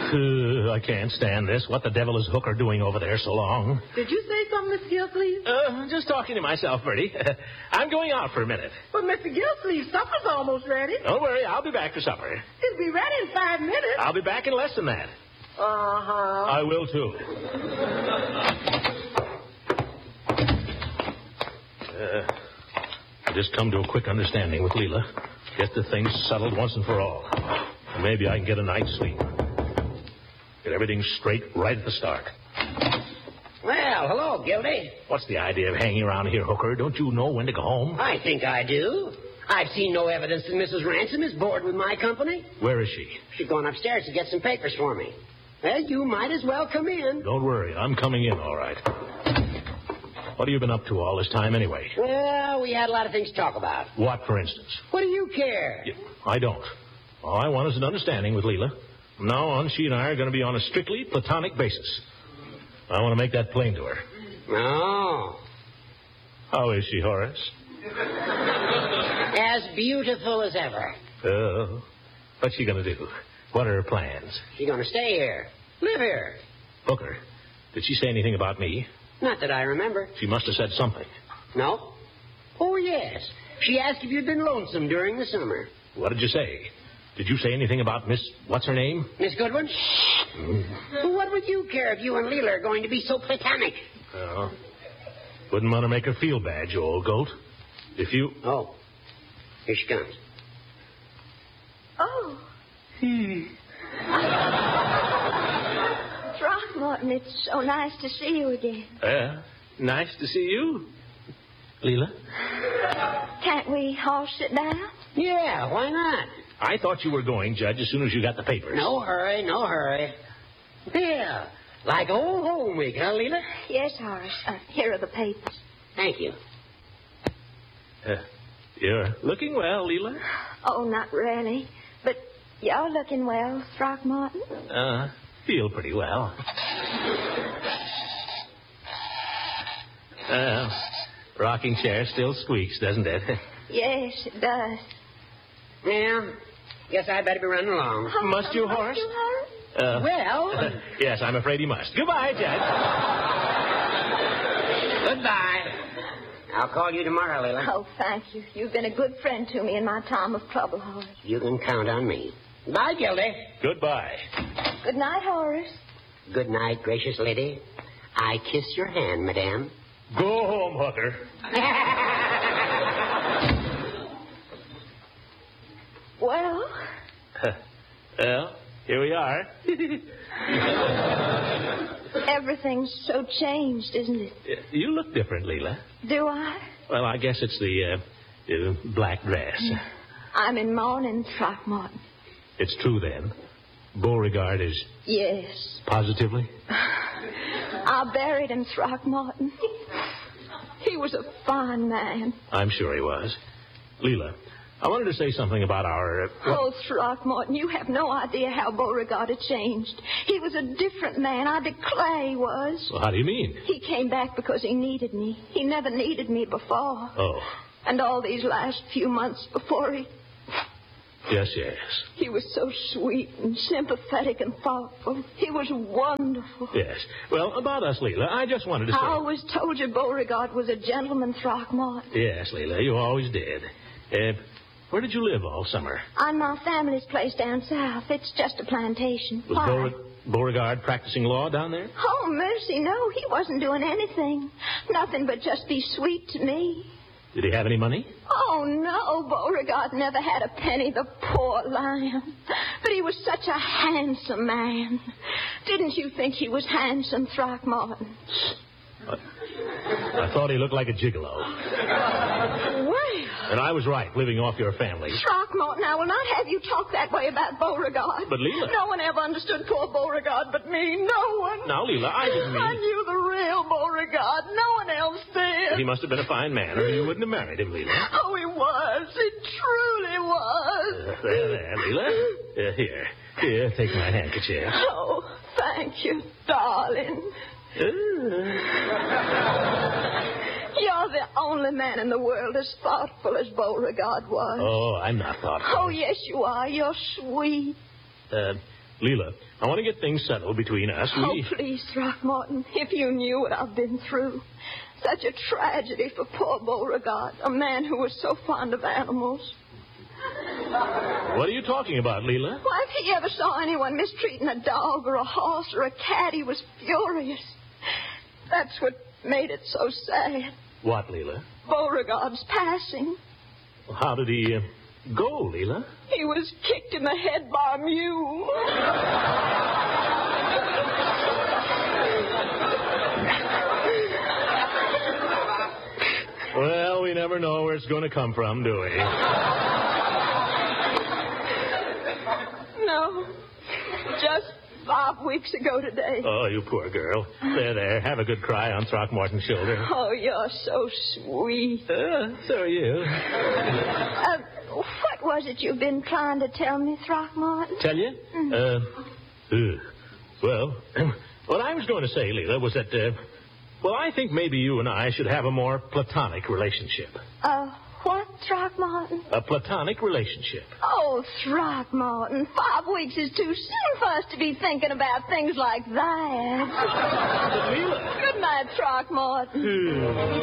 I can't stand this. What the devil is Hooker doing over there so long? Did you say something, Mr. Gilsleeve? Just talking to myself, Bertie. I'm going out for a minute. But, Mr. Gilsleeve, supper's almost ready. Don't worry, I'll be back for supper. It'll be ready in 5 minutes. I'll be back in less than that. Uh-huh. I will, too. I just come to a quick understanding with Leela. Get the thing settled once and for all. And maybe I can get a night's sleep. Get everything straight right at the start. Well, hello, Gildy. What's the idea of hanging around here, Hooker? Don't you know when to go home? I think I do. I've seen no evidence that Mrs. Ransom is bored with my company. Where is she? She's gone upstairs to get some papers for me. Well, you might as well come in. Don't worry, I'm coming in, all right. What have you been up to all this time, anyway? Well, we had a lot of things to talk about. What, for instance? What do you care? I don't. All I want is an understanding with Leela. From now on, she and I are going to be on a strictly platonic basis. I want to make that plain to her. Oh. How is she, Horace? As beautiful as ever. Oh. What's she going to do? What are her plans? She's going to stay here. Live here. Hooker, did she say anything about me? Not that I remember. She must have said something. No? Oh, yes. She asked if you'd been lonesome during the summer. What did you say? Did you say anything about Miss... What's her name? Miss Goodwin? Well, what would you care if you and Leela are going to be so platonic? Oh. Wouldn't want to make her feel bad, you old goat. If you... Oh. Here she comes. Oh. Throckmorton, it's so nice to see you again. Nice to see you. Leela? Can't we all sit down? Yeah, why not? I thought you were going, Judge, as soon as you got the papers. No hurry, no hurry. Yeah, like old home week, huh, Leela? Yes, Horace. Here are the papers. Thank you. You're looking well, Leela. Oh, not really. But you're looking well, Throckmorton. Feel pretty well. Rocking chair still squeaks, doesn't it? Yes, it does. Yeah, guess I'd better be running along. Oh, Must you, Horace? Well... Yes, I'm afraid he must. Goodbye, Judge. Goodbye. I'll call you tomorrow, Leela. Oh, thank you. You've been a good friend to me in my time of trouble, Horace. You can count on me. Bye, Gildy. Goodbye. Good night, Horace. Good night, gracious lady. I kiss your hand, madame. Go home, Hooker. Well? Well, here we are. Everything's so changed, isn't it? You look different, Leela. Do I? Well, I guess it's the black dress. I'm in mourning, Throckmorton. It's true, then. Beauregard is... Yes. Positively? I buried him, Throckmorton. He was a fine man. I'm sure he was. Leela, I wanted to say something about our... Oh, Throckmorton, you have no idea how Beauregard had changed. He was a different man. I declare he was. Well, how do you mean? He came back because he needed me. He never needed me before. Oh. And all these last few months before he... Yes. He was so sweet and sympathetic and thoughtful. He was wonderful. Yes. Well, about us, Leela, I just wanted to say... I always told you Beauregard was a gentleman, Throckmorton. Yes, Leela, you always did. Where did you live all summer? On my family's place down south. It's just a plantation. Was Beauregard practicing law down there? Oh, mercy, no. He wasn't doing anything. Nothing but just be sweet to me. Did he have any money? Oh, no. Beauregard never had a penny, the poor lamb. But he was such a handsome man. Didn't you think he was handsome, Throckmorton? I thought he looked like a gigolo. Well... And I was right, living off your family. Throckmorton, I will not have you talk that way about Beauregard. But, Leela... No one ever understood poor Beauregard but me. No one. Now, Leela, I didn't mean... I knew the real Beauregard. No one else did. He must have been a fine man, or you wouldn't have married him, Leela. Oh, he was. He truly was. There, Leela. Here, take my handkerchief. Oh, thank you, darling. You're the only man in the world as thoughtful as Beauregard was. Oh, I'm not thoughtful. Oh, yes, you are. You're sweet. Leela, I want to get things settled between us. Oh, please, Throckmorton, if you knew what I've been through. Such a tragedy for poor Beauregard, a man who was so fond of animals. What are you talking about, Leela? Why, if he ever saw anyone mistreating a dog or a horse or a cat, he was furious. That's what made it so sad. What, Leela? Beauregard's passing. Well, how did he go, Leela? He was kicked in the head by a mule. Well, we never know where it's going to come from, do we? No. Just 5 weeks ago today. Oh, you poor girl. There. Have a good cry on Throckmorton's shoulder. Oh, you're so sweet. So are you. What was it you've been trying to tell me, Throckmorton? Tell you? Well, what I was going to say, Leela, was that, well, I think maybe you and I should have a more platonic relationship. What, Throckmorton? A platonic relationship. Oh, Throckmorton, 5 weeks is too soon for us to be thinking about things like that. Leela. Good night, Throckmorton.